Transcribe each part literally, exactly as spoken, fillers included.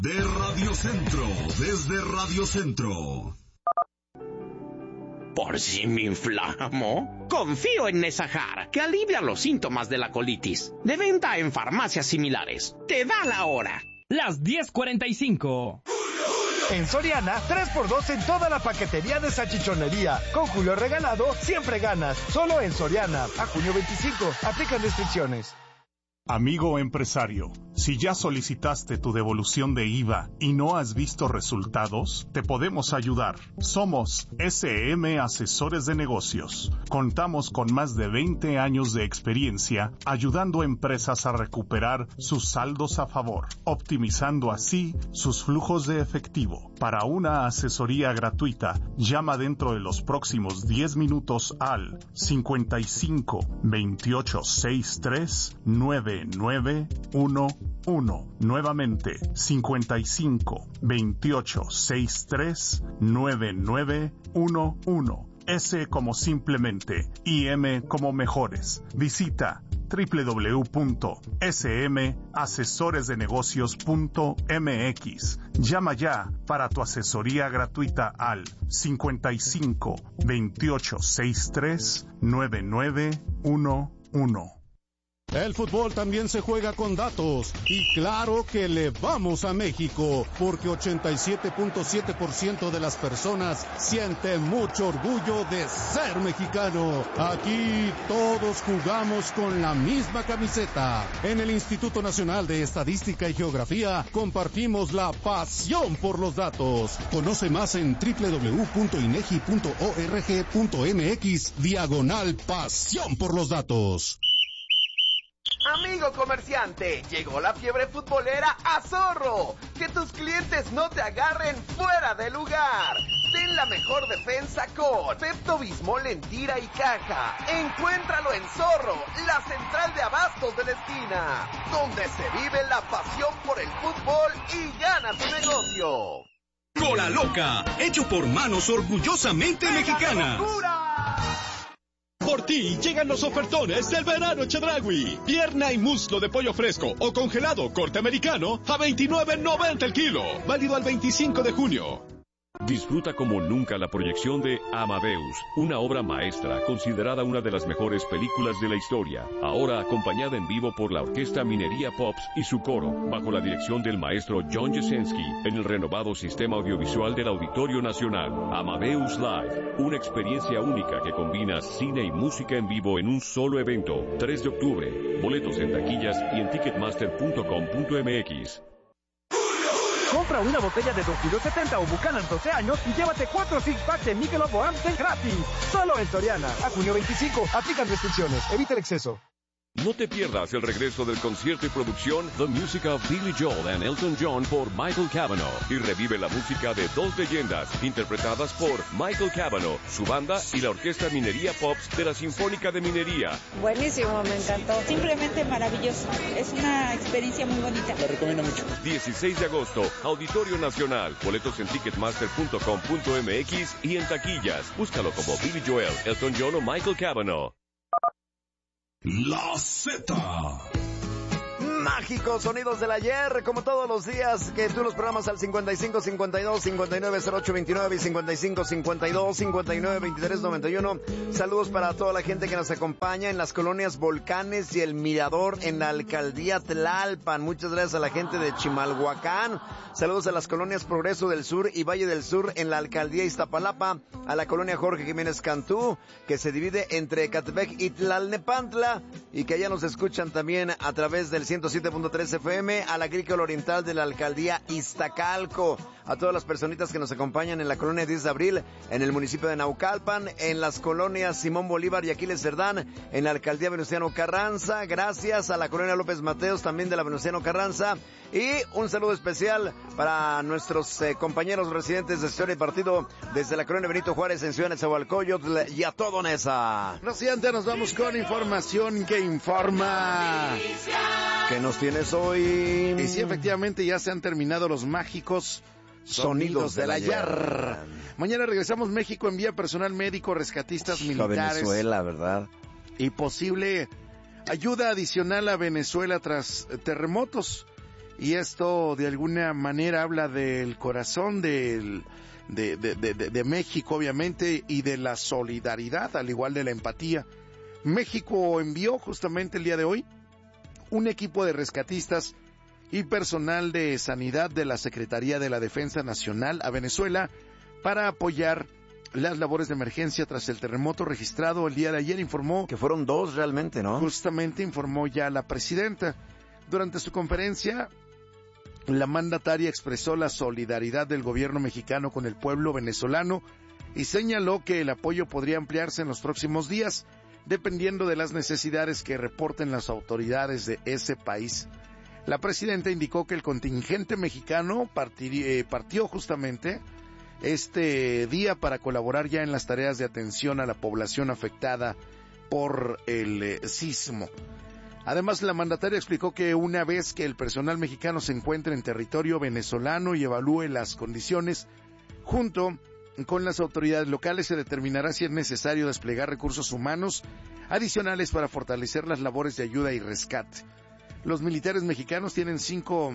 De Radio Centro, desde Radio Centro. ¿Por si me inflamo? Confío en Nesajar, que alivia los síntomas de la colitis. De venta en farmacias similares. Te da la hora. Las diez cuarenta y cinco. En Soriana, tres por dos en toda la paquetería de salchichonería. Con Julio regalado, siempre ganas. Solo en Soriana. A junio veinticinco. Aplican restricciones. Amigo empresario, si ya solicitaste tu devolución de I V A y no has visto resultados, te podemos ayudar. Somos S M Asesores de Negocios. Contamos con más de veinte años de experiencia ayudando a empresas a recuperar sus saldos a favor, optimizando así sus flujos de efectivo. Para una asesoría gratuita, llama dentro de los próximos diez minutos al cincuenta y cinco, veintiocho, sesenta y tres, nueve nueve uno uno. Nuevamente, cincuenta y cinco, veintiocho, sesenta y tres, nueve nueve uno uno. S como simplemente y M como mejores. Visita doble u doble u doble u punto s m asesores de negocios punto m x. Llama ya para tu asesoría gratuita al cincuenta y cinco, veintiocho, sesenta y tres, nueve nueve uno uno. El fútbol también se juega con datos y claro que le vamos a México porque ochenta y siete punto siete por ciento de las personas sienten mucho orgullo de ser mexicano. Aquí todos jugamos con la misma camiseta. En el Instituto Nacional de Estadística y Geografía compartimos la pasión por los datos. Conoce más en doble u doble u doble u punto inegi punto org punto m x diagonal pasión por los datos. Amigo comerciante, llegó la fiebre futbolera a Zorro. Que tus clientes no te agarren fuera de lugar. Ten la mejor defensa con Pepto-Bismol en tira y caja. Encuéntralo en Zorro, la central de abastos de la esquina, donde se vive la pasión por el fútbol y gana tu negocio. Cola Loca, hecho por manos orgullosamente mexicanas. Por ti llegan los ofertones del verano Chedraui. Pierna y muslo de pollo fresco o congelado corte americano a veintinueve noventa el kilo. Válido al veinticinco de junio. Disfruta como nunca la proyección de Amadeus, una obra maestra considerada una de las mejores películas de la historia, ahora acompañada en vivo por la Orquesta Minería Pops y su coro, bajo la dirección del maestro John Jasenski, en el renovado sistema audiovisual del Auditorio Nacional. Amadeus Live, una experiencia única que combina cine y música en vivo en un solo evento. tres de octubre, boletos en taquillas y en ticketmaster punto com punto m x. Compra una botella de Don Julio setenta o Buchanan doce años y llévate cuatro six packs de Michelob o Amstel gratis. Solo en Soriana. A junio veinticinco. Aplican restricciones. Evita el exceso. No te pierdas el regreso del concierto y producción The Music of Billy Joel and Elton John por Michael Cavanaugh y revive la música de dos leyendas interpretadas por Michael Cavanaugh, su banda y la Orquesta Minería Pops de la Sinfónica de Minería. Buenísimo, me encantó. Simplemente maravilloso. Es una experiencia muy bonita. La recomiendo mucho. dieciséis de agosto, Auditorio Nacional. Boletos en ticketmaster punto com punto m x y en taquillas. Búscalo como Billy Joel, Elton John o Michael Cavanaugh. La Z. Mágicos sonidos del ayer, como todos los días, que tú los programas al cincuenta y cinco, cincuenta y dos, cincuenta y nueve, cero ocho veintinueve y cincuenta y cinco, cincuenta y dos, cincuenta y nueve, veintitrés, noventa y uno. Saludos para toda la gente que nos acompaña en las colonias Volcanes y El Mirador en la alcaldía Tlalpan. Muchas gracias a la gente de Chimalhuacán. Saludos a las colonias Progreso del Sur y Valle del Sur en la alcaldía Iztapalapa, a la colonia Jorge Jiménez Cantú, que se divide entre Ecatepec y Tlalnepantla, y que allá nos escuchan también a través del ciento siete punto tres F M, a la agrícola oriental de la alcaldía Iztacalco, a todas las personitas que nos acompañan en la colonia diez de abril, en el municipio de Naucalpan, en las colonias Simón Bolívar y Aquiles Cerdán, en la alcaldía Venustiano Carranza. Gracias a la colonia López Mateos, también de la Venustiano Carranza. Y un saludo especial para nuestros eh, compañeros residentes de Historia y Partido desde la colonia Benito Juárez en Ciudad de Nezahualcóyotl y a todo Neza. No sé, antes nos vamos con información que informa. ¿Qué nos tienes hoy? Y sí, efectivamente ya se han terminado los mágicos sonidos, sonidos del ayer. ayer. Mañana regresamos. México envía personal médico, rescatistas Hijo, militares. Venezuela, ¿verdad? Y posible ayuda adicional a Venezuela tras terremotos. y esto de alguna manera habla del corazón del, de, de, de, de México, obviamente, y de la solidaridad, al igual de la empatía. México envió justamente el día de hoy un equipo de rescatistas y personal de sanidad de la Secretaría de la Defensa Nacional a Venezuela para apoyar las labores de emergencia tras el terremoto registrado el día de ayer, informó. Que fueron dos realmente, ¿no? Justamente informó ya la presidenta. Durante su conferencia, la mandataria expresó la solidaridad del gobierno mexicano con el pueblo venezolano y señaló que el apoyo podría ampliarse en los próximos días, dependiendo de las necesidades que reporten las autoridades de ese país. La presidenta indicó que el contingente mexicano partir, eh, partió justamente este día para colaborar ya en las tareas de atención a la población afectada por el eh, sismo. Además, la mandataria explicó que una vez que el personal mexicano se encuentre en territorio venezolano y evalúe las condiciones, junto con las autoridades locales se determinará si es necesario desplegar recursos humanos adicionales para fortalecer las labores de ayuda y rescate. Los militares mexicanos tienen cinco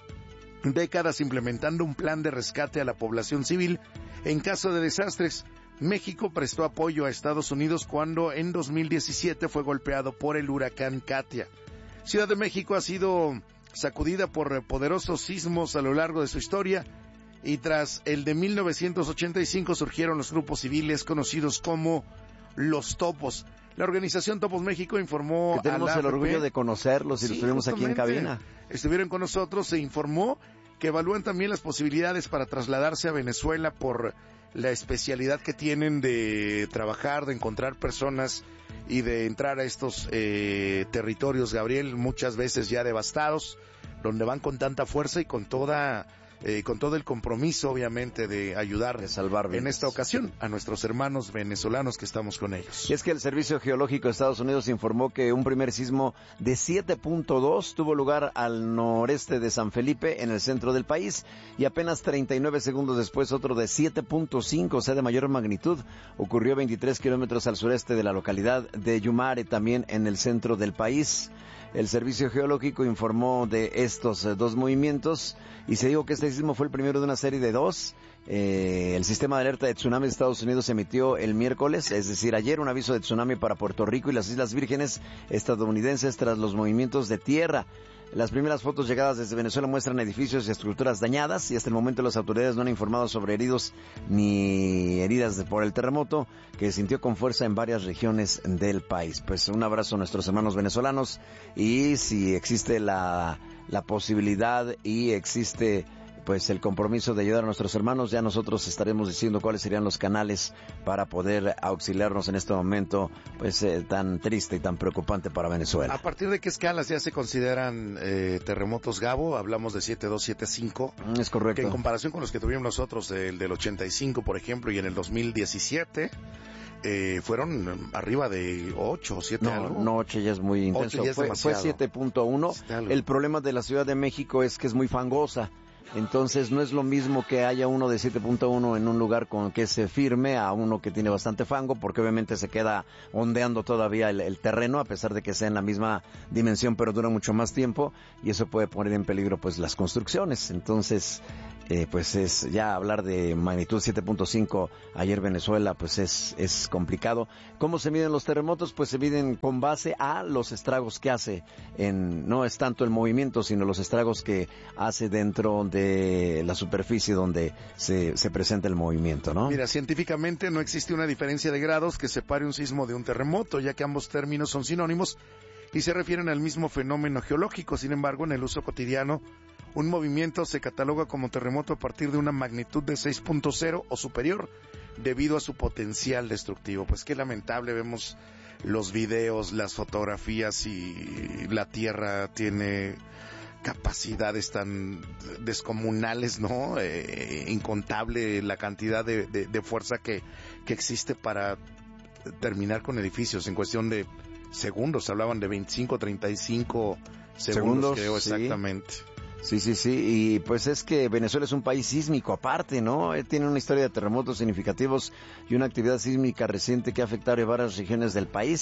décadas implementando un plan de rescate a la población civil en caso de desastres. México prestó apoyo a Estados Unidos cuando en dos mil diecisiete fue golpeado por el huracán Katia. Ciudad de México ha sido sacudida por poderosos sismos a lo largo de su historia, y tras el de mil novecientos ochenta y cinco surgieron los grupos civiles conocidos como los Topos. La organización Topos México informó que tenemos a la el orgullo de conocerlos y sí, los tuvimos aquí en cabina. Estuvieron con nosotros, se informó que evalúan también las posibilidades para trasladarse a Venezuela por la especialidad que tienen de trabajar, de encontrar personas y de entrar a estos eh, territorios, Gabriel, muchas veces ya devastados, donde van con tanta fuerza y con toda... Eh, con todo el compromiso, obviamente, de ayudar de salvar vidas. En esta ocasión a nuestros hermanos venezolanos que estamos con ellos. Y es que el Servicio Geológico de Estados Unidos informó que un primer sismo de siete punto dos tuvo lugar al noreste de San Felipe, en el centro del país, y apenas treinta y nueve segundos después otro de siete punto cinco, o sea, de mayor magnitud, ocurrió veintitrés kilómetros al sureste de la localidad de Yumare, también en el centro del país. El Servicio Geológico informó de estos eh, dos movimientos y se dijo que este sismo fue el primero de una serie de dos. Eh, el sistema de alerta de tsunami de Estados Unidos emitió el miércoles, es decir, ayer, un aviso de tsunami para Puerto Rico y las Islas Vírgenes estadounidenses tras los movimientos de tierra. Las primeras fotos llegadas desde Venezuela muestran edificios y estructuras dañadas y hasta el momento las autoridades no han informado sobre heridos ni heridas de, por el terremoto que sintió con fuerza en varias regiones del país. Pues un abrazo a nuestros hermanos venezolanos y si existe la, la posibilidad y existe pues el compromiso de ayudar a nuestros hermanos, ya nosotros estaremos diciendo cuáles serían los canales para poder auxiliarnos en este momento pues eh, tan triste y tan preocupante para Venezuela. ¿A partir de qué escalas ya se consideran eh, terremotos, Gabo? Hablamos de siete dos, siete cinco. Es correcto. Que en comparación con los que tuvimos nosotros, el del ochenta y cinco, por ejemplo, y en el dos mil diecisiete... Eh, fueron arriba de ocho o siete. No, algo. no, ocho ya es muy intenso. Es fue, fue siete punto uno. El problema de la Ciudad de México es que es muy fangosa. Entonces no es lo mismo que haya uno de siete punto uno en un lugar con que se firme a uno que tiene bastante fango, porque obviamente se queda ondeando todavía el, el terreno, a pesar de que sea en la misma dimensión, pero dura mucho más tiempo y eso puede poner en peligro pues las construcciones. Entonces eh, pues es ya hablar de magnitud siete punto cinco ayer Venezuela pues es, es complicado. ¿Cómo se miden los terremotos? Pues se miden con base a los estragos que hace, en no es tanto el movimiento, sino los estragos que hace dentro de la superficie donde se, se presenta el movimiento, ¿no? Mira, científicamente no existe una diferencia de grados que separe un sismo de un terremoto, ya que ambos términos son sinónimos y se refieren al mismo fenómeno geológico. Sin embargo, en el uso cotidiano, un movimiento se cataloga como terremoto a partir de una magnitud de seis punto cero o superior, debido a su potencial destructivo. Pues qué lamentable, vemos los videos, las fotografías y la Tierra tiene capacidades tan descomunales, ¿no? Eh, incontable la cantidad de, de, de fuerza que, que existe para terminar con edificios en cuestión de segundos. Hablaban de veinticinco, treinta y cinco segundos, segundos creo, sí. Exactamente. Sí, sí, sí, y pues es que Venezuela es un país sísmico aparte, ¿no? Tiene una historia de terremotos significativos y una actividad sísmica reciente que ha afectado a varias regiones del país.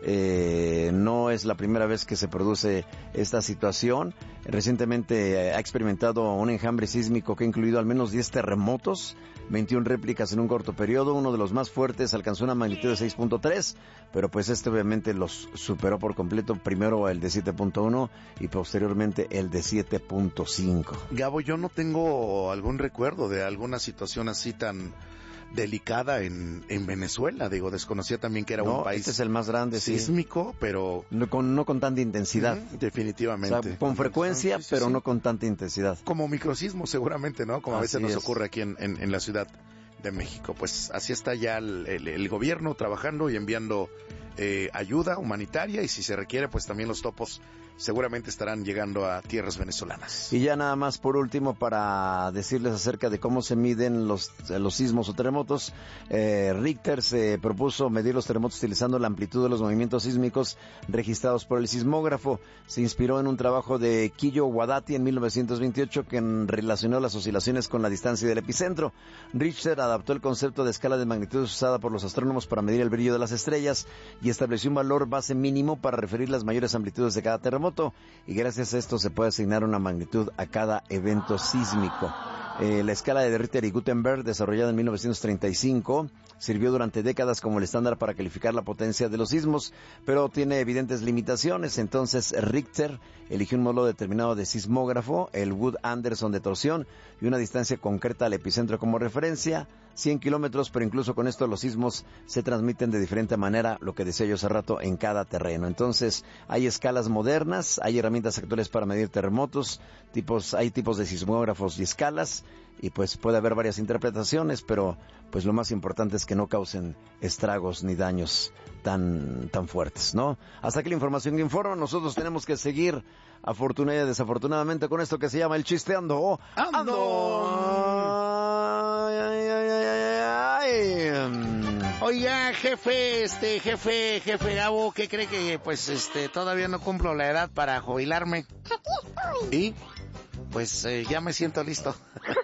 Eh, no es la primera vez que se produce esta situación. Recientemente eh, ha experimentado un enjambre sísmico que ha incluido al menos diez terremotos, veintiuna réplicas en un corto periodo. Uno de los más fuertes alcanzó una magnitud de seis punto tres, pero pues este obviamente los superó por completo. Primero el de siete punto uno y posteriormente el de siete punto cinco. Gabo, yo no tengo algún recuerdo de alguna situación así tan delicada en, en Venezuela. Digo, desconocía también que era no, un país este es el más grande, sísmico, sí. pero no con, no con tanta intensidad. Mm, definitivamente. O sea, con frecuencia, sí, sí, pero sí. no con tanta intensidad. Como microsismo seguramente, ¿no? Como a veces así nos es. ocurre aquí en, en, en la Ciudad de México. Pues así está ya el, el, el gobierno trabajando y enviando eh, ayuda humanitaria, y si se requiere, pues también los topos seguramente estarán llegando a tierras venezolanas. Y ya nada más por último, para decirles acerca de cómo se miden los, los sismos o terremotos. eh, Richter se propuso medir los terremotos utilizando la amplitud de los movimientos sísmicos registrados por el sismógrafo. Se inspiró en un trabajo de Kiyo Wadati en mil novecientos veintiocho que relacionó las oscilaciones con la distancia del epicentro. Richter adaptó el concepto de escala de magnitud usada por los astrónomos para medir el brillo de las estrellas y estableció un valor base mínimo para referir las mayores amplitudes de cada terremoto, y gracias a esto se puede asignar una magnitud a cada evento sísmico. Eh, la escala de Richter y Gutenberg, desarrollada en mil novecientos treinta y cinco, sirvió durante décadas como el estándar para calificar la potencia de los sismos, pero tiene evidentes limitaciones. Entonces Richter eligió un módulo determinado de sismógrafo, el Wood-Anderson de torsión, y una distancia concreta al epicentro como referencia, cien kilómetros, pero incluso con esto los sismos se transmiten de diferente manera, lo que decía yo hace rato, en cada terreno. Entonces hay escalas modernas, hay herramientas actuales para medir terremotos, tipos, hay tipos de sismógrafos y escalas, y pues puede haber varias interpretaciones, pero pues lo más importante es que no causen estragos ni daños tan tan fuertes, ¿no? Hasta aquí la información que informa. Nosotros tenemos que seguir, afortunadamente y desafortunadamente, con esto que se llama el chisteando. ¡Ando! ¡Ando! Ay, ay, ay, ay, ay. Oiga, jefe, este, jefe, jefe Gabo, ¿qué cree que, pues, este, todavía no cumplo la edad para jubilarme? Y, pues, eh, ya me siento listo.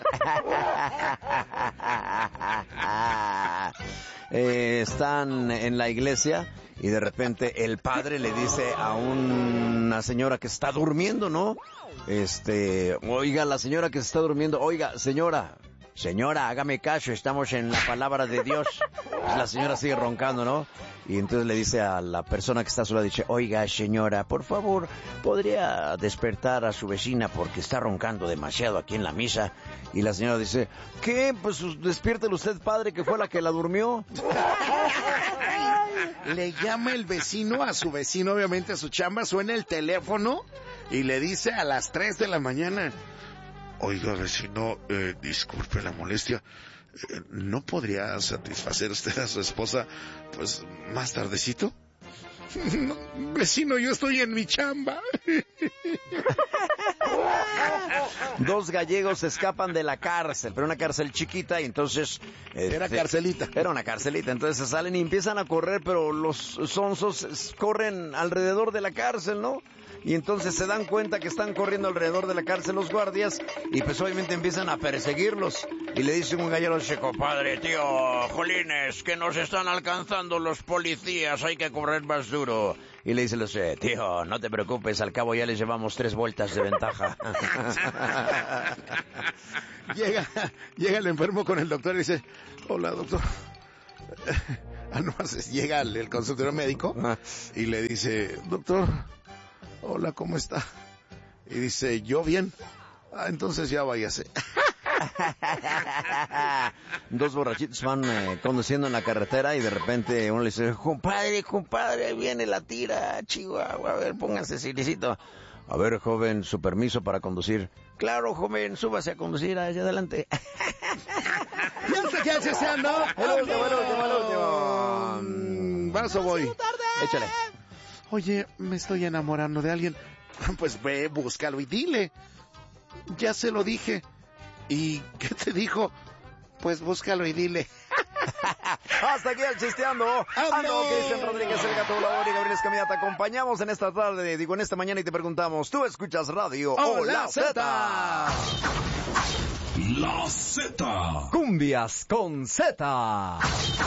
eh, están en la iglesia y de repente el padre le dice a una señora que está durmiendo, ¿no? Este, oiga, la señora que se está durmiendo, oiga, señora, señora, hágame caso, estamos en la palabra de Dios. La señora sigue roncando, ¿no? Y entonces le dice a la persona que está sola, dice, oiga, señora, por favor, ¿podría despertar a su vecina porque está roncando demasiado aquí en la misa? Y la señora dice, ¿qué? Pues despiértelo usted, padre, que fue la que la durmió. Le llama el vecino a su vecino, obviamente a su chamba, suena el teléfono y le dice a las tres de la mañana, oiga, vecino, eh, disculpe la molestia, eh, ¿no podría satisfacer usted a su esposa, pues, más tardecito? No, vecino, yo estoy en mi chamba. Dos gallegos escapan de la cárcel, pero una cárcel chiquita, y entonces... Eh, era carcelita. Era una carcelita, entonces salen y empiezan a correr, pero los sonsos corren alrededor de la cárcel, ¿no? Y entonces se dan cuenta que están corriendo alrededor de la cárcel los guardias, y pues obviamente empiezan a perseguirlos. Y le dice un gallego, dice, compadre, tío, jolines, que nos están alcanzando los policías, hay que correr más duro. Y le dice, lo sé, tío, no te preocupes, al cabo ya les llevamos tres vueltas de ventaja. llega, llega el enfermo con el doctor y dice, hola, doctor. Ah, no, llega el, el consultorio médico y le dice, doctor, hola, ¿cómo está? Y dice, yo bien. Ah, entonces ya váyase. Dos borrachitos van eh, conduciendo en la carretera y de repente uno le dice, compadre, compadre, viene la tira, Chihuahua, a ver, póngase silicito. A ver, joven, su permiso para conducir. Claro, joven, súbase a conducir allá adelante. ¿Ya está aquí haciendo? El último, el último, el último. Vaso voy. Échale. Oye, me estoy enamorando de alguien. Pues ve, búscalo y dile. Ya se lo dije. ¿Y qué te dijo? Pues búscalo y dile. Hasta aquí el chisteando. Ando, Cristian Rodríguez, el Gato Volador y Gabriel Escamilla. Te acompañamos en esta tarde, digo en esta mañana, y te preguntamos, ¿tú escuchas radio o la Z? La Z. Cumbias con Z.